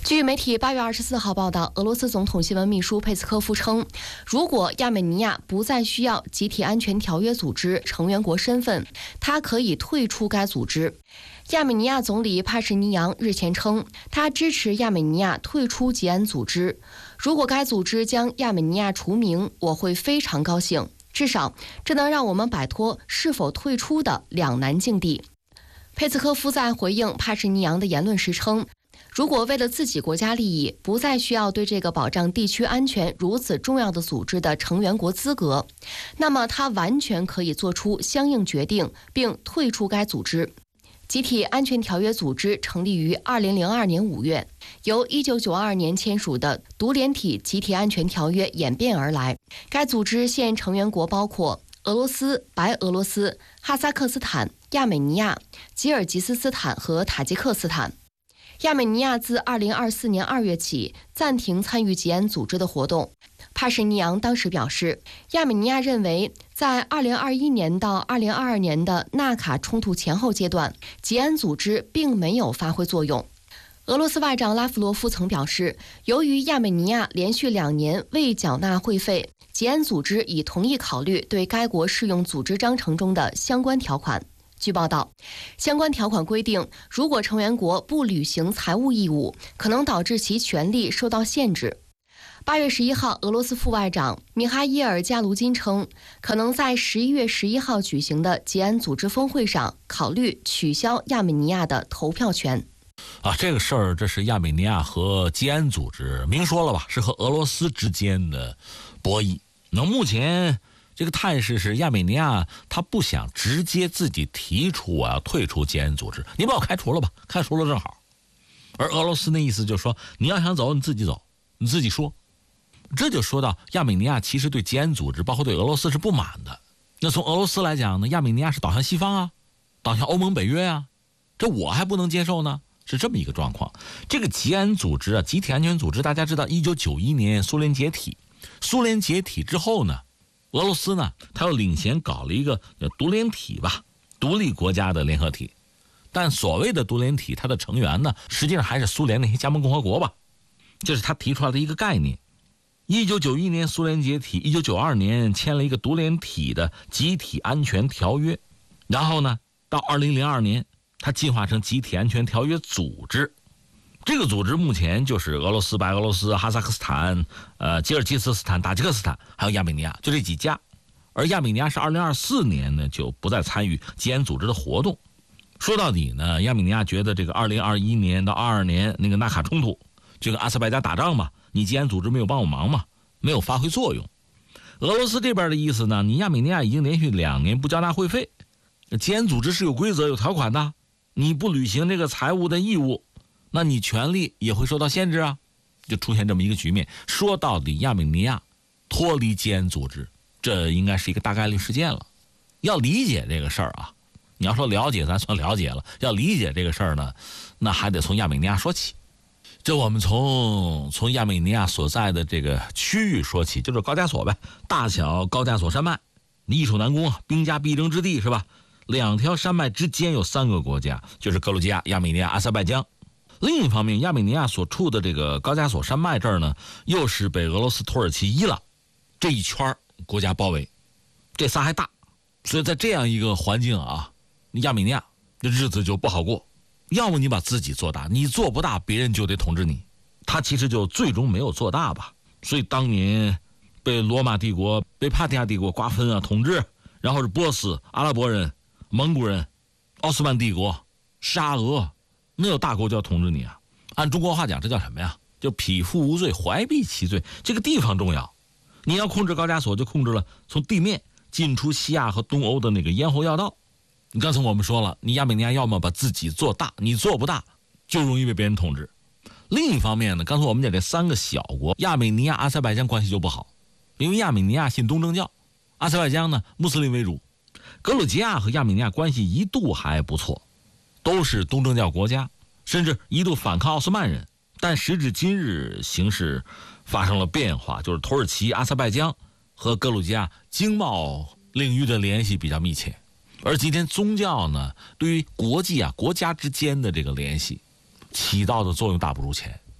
据媒体8月24号报道，俄罗斯总统新闻秘书佩斯科夫称，如果亚美尼亚不再需要集体安全条约组织成员国身份，他可以退出该组织。亚美尼亚总理帕什尼扬日前称，他支持亚美尼亚退出吉安组织。如果该组织将亚美尼亚除名，我会非常高兴，至少这能让我们摆脱是否退出的两难境地。佩斯科夫在回应帕什尼扬的言论时称，如果为了自己国家利益，不再需要对这个保障地区安全如此重要的组织的成员国资格，那么他完全可以做出相应决定，并退出该组织。集体安全条约组织成立于2002年5月，由1992年签署的独联体集体安全条约演变而来。该组织现成员国包括俄罗斯、白俄罗斯、哈萨克斯坦、亚美尼亚、吉尔吉斯斯坦和塔吉克斯坦。亚美尼亚自2024年2月起暂停参与吉安组织的活动。帕什尼扬当时表示，亚美尼亚认为，在2021年到2022年的纳卡冲突前后阶段，吉安组织并没有发挥作用。俄罗斯外长拉夫罗夫曾表示，由于亚美尼亚连续2年未缴纳会费，吉安组织已同意考虑对该国适用组织章程中的相关条款。据报道，相关条款规定，如果成员国不履行财务义务，可能导致其权利受到限制。8月11号，俄罗斯副外长米哈伊尔·加卢金称，可能在11月11号举行的吉安组织峰会上考虑取消亚美尼亚的投票权。 这个事儿，这是亚美尼亚和吉安组织明说了吧，是和俄罗斯之间的博弈。那目前这个态势是亚美尼亚他不想直接自己提出我要退出吉安组织，你把我开除了吧，开除了正好。而俄罗斯那意思就是说，你要想走你自己走，你自己说。这就说到亚美尼亚其实对吉安组织包括对俄罗斯是不满的。那从俄罗斯来讲呢，亚美尼亚是倒向西方啊，倒向欧盟北约啊，这我还不能接受呢，是这么一个状况。这个吉安组织啊，集体安全组织，大家知道1991年苏联解体，苏联解体之后呢，俄罗斯呢，他又领衔搞了一个独联体吧，独立国家的联合体。但所谓的独联体，它的成员呢，实际上还是苏联那些加盟共和国吧，这是他提出来的一个概念。1991年苏联解体，1992年签了一个独联体的集体安全条约，然后呢，到2002年，它进化成集体安全条约组织。这个组织目前就是俄罗斯、白俄罗斯、哈萨克斯坦、吉尔吉斯斯坦、塔吉克斯坦，还有亚美尼亚，就这几家。而亚美尼亚是2024年呢就不再参与吉安组织的活动。说到底呢，亚美尼亚觉得这个2021年到22年那个纳卡冲突，就跟阿塞拜疆打仗嘛，你吉安组织没有帮我忙嘛，没有发挥作用。俄罗斯这边的意思呢，你亚美尼亚已经连续2年不交纳会费，吉安组织是有规则有条款的，你不履行这个财务的义务，那你权利也会受到限制啊，就出现这么一个局面。说到底，亚美尼亚脱离吉安组织，这应该是一个大概率事件了。要理解这个事儿啊，你要说了解咱算了解了，要理解这个事儿呢，那还得从亚美尼亚说起。这我们从亚美尼亚所在的这个区域说起，就是高加索呗，大小高加索山脉，易守难攻啊，兵家必争之地是吧？2条山脉之间有3个国家，就是格鲁吉亚、亚美尼亚、阿塞拜疆。另一方面，亚美尼亚所处的这个高加索山脉这儿呢，又是被俄罗斯、土耳其、伊朗这一圈国家包围，这仨还大，所以在这样一个环境啊，亚美尼亚这日子就不好过。要么你把自己做大，你做不大，别人就得统治你。他其实就最终没有做大吧，所以当年被罗马帝国、被帕提亚帝国瓜分啊、统治，然后是波斯、阿拉伯人、蒙古人、奥斯曼帝国、沙俄，那有大国就要统治你啊。按中国话讲，这叫什么呀？就匹夫无罪，怀璧其罪。这个地方重要，你要控制高加索，就控制了从地面进出西亚和东欧的那个咽喉要道。你刚才我们说了，你亚美尼亚要么把自己做大，你做不大就容易被别人统治。另一方面呢，刚才我们讲这3个小国，亚美尼亚、阿塞拜疆关系就不好，因为亚美尼亚信东正教，阿塞拜疆呢穆斯林为主。格鲁吉亚和亚美尼亚关系一度还不错，都是东正教国家，甚至一度反抗奥斯曼人。但时至今日，形势发生了变化，就是土耳其、阿塞拜疆和格鲁吉亚经贸领域的联系比较密切。而今天宗教呢，对于国际啊、国家之间的这个联系起到的作用大不如前。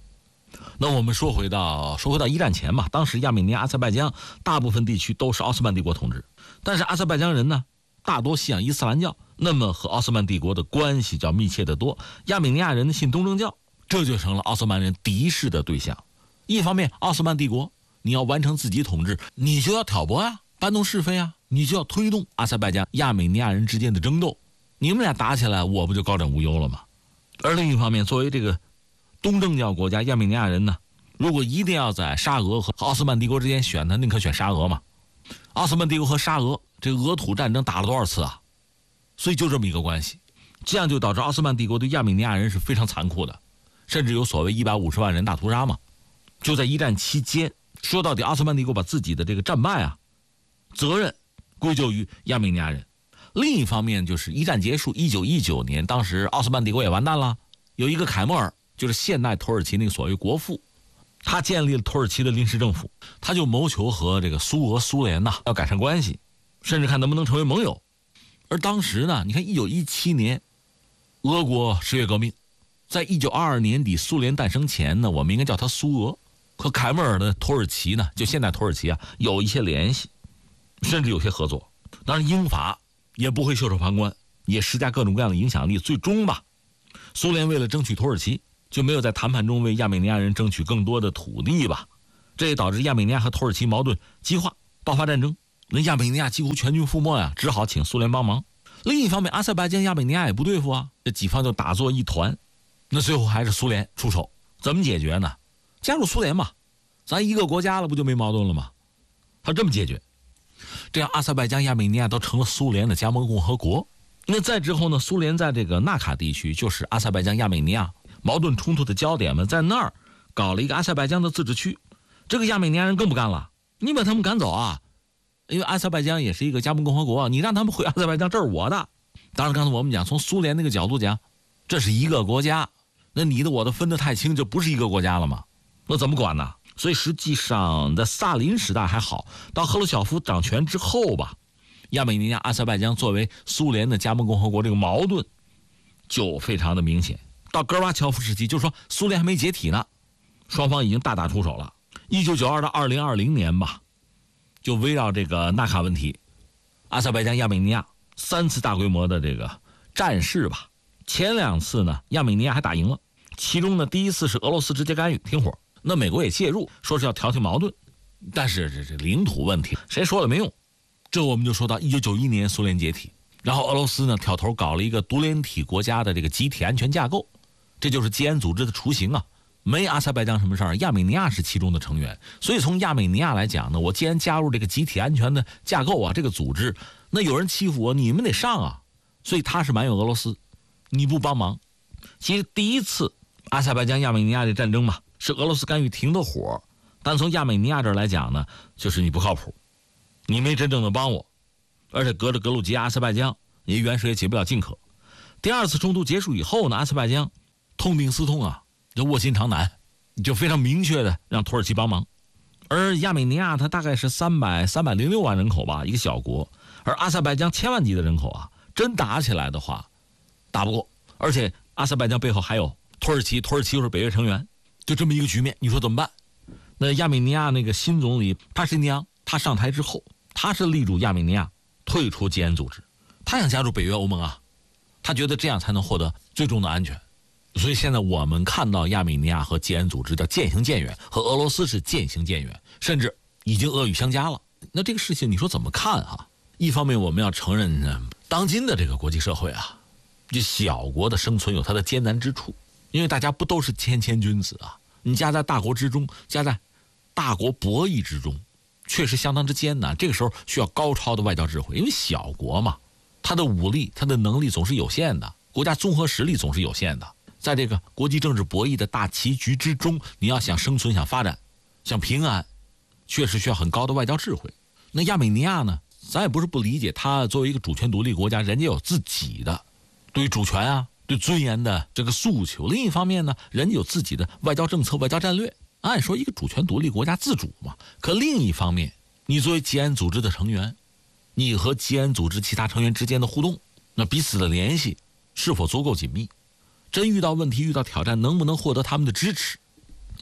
那我们说回到一战前吧，当时亚美尼亚、阿塞拜疆大部分地区都是奥斯曼帝国统治，但是阿塞拜疆人呢，大多信仰伊斯兰教，那么和奥斯曼帝国的关系就要密切得多。亚美尼亚人信东正教，这就成了奥斯曼人敌视的对象。一方面，奥斯曼帝国你要完成自己统治，你就要挑拨呀，搬弄是非啊，你就要推动阿塞拜疆、亚美尼亚人之间的争斗，你们俩打起来，我不就高枕无忧了吗？而另一方面，作为这个东正教国家，亚美尼亚人呢，如果一定要在沙俄和奥斯曼帝国之间选，他宁可选沙俄嘛。奥斯曼帝国和沙俄这个俄土战争打了多少次啊？所以就这么一个关系，这样就导致奥斯曼帝国对亚美尼亚人是非常残酷的，甚至有所谓150万人大屠杀嘛。就在一战期间，说到底，奥斯曼帝国把自己的这个战败啊，责任归咎于亚美尼亚人。另一方面，就是一战结束，1919年，当时奥斯曼帝国也完蛋了，有一个凯末尔，就是现代土耳其那个所谓国父，他建立了土耳其的临时政府，他就谋求和这个苏联呐要改善关系，甚至看能不能成为盟友。而当时呢，你看1917年，俄国10月革命，在1922年底苏联诞生前呢，我们应该叫它苏俄，和凯末尔的土耳其呢，就现代土耳其啊，有一些联系，甚至有些合作。当然，英法也不会袖手旁观，也施加各种各样的影响力。最终吧，苏联为了争取土耳其，就没有在谈判中为亚美尼亚人争取更多的土地吧，这也导致亚美尼亚和土耳其矛盾激化，爆发战争。那亚美尼亚几乎全军覆没呀，只好请苏联帮忙。另一方面，阿塞拜疆、亚美尼亚也不对付啊，这几方就打作一团。那最后还是苏联出手，怎么解决呢？加入苏联嘛，咱一个国家了，不就没矛盾了吗？他这么解决，这样阿塞拜疆、亚美尼亚都成了苏联的加盟共和国。那再之后呢，苏联在这个纳卡地区，就是阿塞拜疆、亚美尼亚矛盾冲突的焦点嘛，在那儿搞了一个阿塞拜疆的自治区。这个亚美尼亚人更不干了，你把他们赶走啊，因为阿塞拜疆也是一个加盟共和国，你让他们回阿塞拜疆，这是我的。当然刚才我们讲，从苏联那个角度讲，这是一个国家，那你的我的分得太清，这不是一个国家了吗？那怎么管呢？所以实际上在萨林时代还好，到赫鲁晓夫掌权之后吧，亚美尼亚、阿塞拜疆作为苏联的加盟共和国，这个矛盾就非常的明显。到戈尔巴乔夫时期，就是说苏联还没解体呢，双方已经大打出手了。1992到2020年吧，就围绕这个纳卡问题，阿塞拜疆、亚美尼亚3次大规模的这个战事吧。前2次呢，亚美尼亚还打赢了，其中呢，第一次是俄罗斯直接干预停火，那美国也介入，说是要调停矛盾，但是这领土问题谁说了没用。这我们就说到1991年苏联解体，然后俄罗斯呢挑头搞了一个独联体国家的这个集体安全架构，这就是吉安组织的雏形啊。没阿塞拜疆什么事儿，亚美尼亚是其中的成员，所以从亚美尼亚来讲呢，我既然加入这个集体安全的架构啊，这个组织，那有人欺负我，你们得上啊。所以他是埋怨俄罗斯，你不帮忙。其实第一次阿塞拜疆、亚美尼亚的战争嘛，是俄罗斯干预停的火，但从亚美尼亚这儿来讲呢，就是你不靠谱，你没真正的帮我，而且隔着格鲁吉亚、阿塞拜疆，你远水也解不了近渴。第二次冲突结束以后呢，阿塞拜疆痛定思痛啊，就卧薪尝胆，就非常明确的让土耳其帮忙。而亚美尼亚它大概是306万人口吧，一个小国，而阿塞拜疆1000万级的人口啊，真打起来的话打不过，而且阿塞拜疆背后还有土耳其，土耳其又是北约成员，就这么一个局面，你说怎么办？那亚美尼亚那个新总理帕什尼扬，他上台之后，他是力主亚美尼亚退出吉安组织，他想加入北约、欧盟啊，他觉得这样才能获得最终的安全。所以现在我们看到亚美尼亚和吉安组织叫渐行渐远，和俄罗斯是渐行渐远，甚至已经恶语相加了。那这个事情你说怎么看啊？一方面我们要承认呢，当今的这个国际社会啊，这小国的生存有它的艰难之处，因为大家不都是谦君子啊，你夹在大国之中，夹在大国博弈之中，确实相当之艰难。这个时候需要高超的外交智慧，因为小国嘛，它的武力、它的能力总是有限的，国家综合实力总是有限的。在这个国际政治博弈的大棋局之中，你要想生存、想发展、想平安，确实需要很高的外交智慧。那亚美尼亚呢，咱也不是不理解，它作为一个主权独立国家，人家有自己的对于主权啊、对尊严的这个诉求。另一方面呢，人家有自己的外交政策、外交战略。按说一个主权独立国家自主嘛，可另一方面，你作为吉安组织的成员，你和吉安组织其他成员之间的互动，那彼此的联系是否足够紧密？真遇到问题、遇到挑战，能不能获得他们的支持？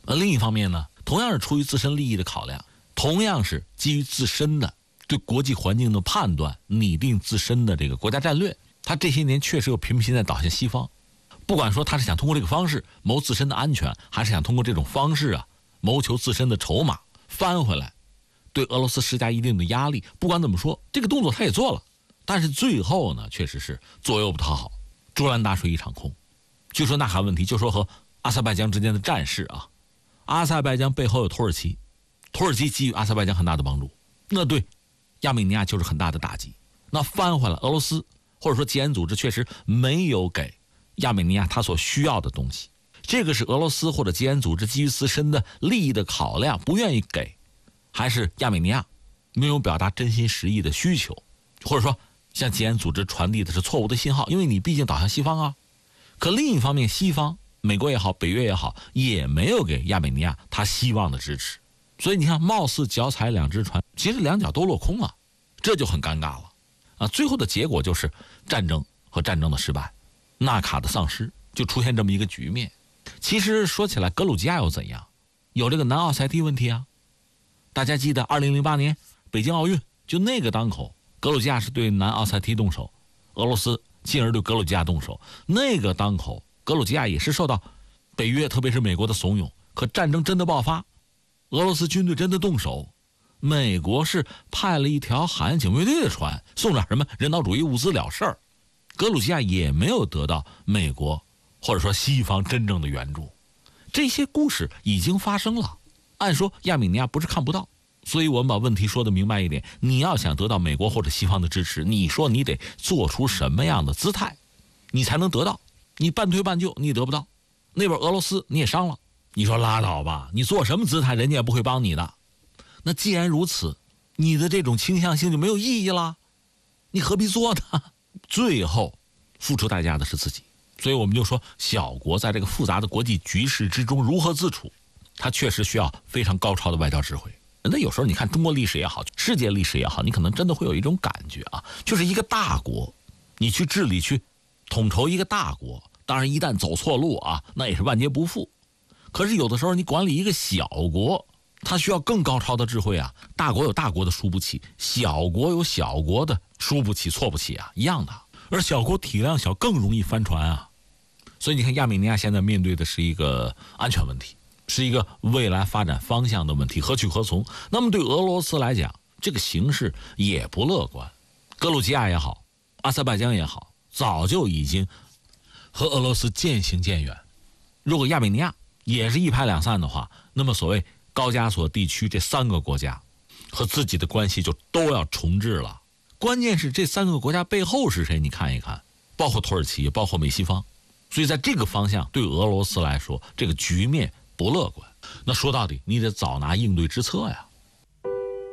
另一方面呢，同样是出于自身利益的考量，同样是基于自身的对国际环境的判断，拟定自身的这个国家战略。他这些年确实有频频在倒向西方，不管说他是想通过这个方式谋自身的安全，还是想通过这种方式谋求自身的筹码，翻回来对俄罗斯施加一定的压力。不管怎么说，这个动作他也做了，但是最后呢，确实是左右不讨好，竹篮打水一场空。就说纳卡问题，就说和阿塞拜疆之间的战事阿塞拜疆背后有土耳其，土耳其给予阿塞拜疆很大的帮助，那对亚美尼亚就是很大的打击。那翻回来，俄罗斯或者说吉安组织确实没有给亚美尼亚他所需要的东西，这个是俄罗斯或者吉安组织基于自身的利益的考量不愿意给，还是亚美尼亚没有表达真心实意的需求，或者说向吉安组织传递的是错误的信号，因为你毕竟倒向西方可另一方面，西方美国也好，北约也好，也没有给亚美尼亚他希望的支持。所以你看，貌似脚踩两只船，其实两脚都落空这就很尴尬了最后的结果就是战争和战争的失败，纳卡的丧失，就出现这么一个局面。其实说起来，格鲁吉亚又怎样？有这个南奥塞梯问题大家记得2008年北京奥运，就那个当口，格鲁吉亚是对南奥塞梯动手，俄罗斯进而对格鲁吉亚动手。那个当口，格鲁吉亚也是受到北约特别是美国的怂恿，可战争真的爆发，俄罗斯军队真的动手，美国是派了一条海岸警卫队的船送点什么人道主义物资了事儿，格鲁吉亚也没有得到美国或者说西方真正的援助。这些故事已经发生了，按说亚美尼亚不是看不到，所以我们把问题说得明白一点，你要想得到美国或者西方的支持，你说你得做出什么样的姿态你才能得到，你半推半就你也得不到。那边俄罗斯你也伤了，你说拉倒吧，你做什么姿态人家也不会帮你的。那既然如此，你的这种倾向性就没有意义了，你何必做呢？最后付出代价的是自己。所以我们就说，小国在这个复杂的国际局势之中如何自处，它确实需要非常高超的外交智慧。那有时候你看中国历史也好，世界历史也好，你可能真的会有一种感觉就是一个大国，你去治理去统筹一个大国，当然一旦走错路那也是万劫不复。可是有的时候你管理一个小国，它需要更高超的智慧大国有大国的输不起，小国有小国的输不起错不起一样的。而小国体量小更容易翻船所以你看亚美尼亚现在面对的是一个安全问题，是一个未来发展方向的问题，何去何从。那么对俄罗斯来讲，这个形势也不乐观。格鲁吉亚也好，阿塞拜疆也好，早就已经和俄罗斯渐行渐远。如果亚美尼亚也是一拍两散的话，那么所谓高加索地区这3个国家和自己的关系就都要重置了。关键是这3个国家背后是谁？你看一看，包括土耳其，包括美西方。所以在这个方向，对俄罗斯来说，这个局面不乐观。那说到底，你得早拿应对之策呀。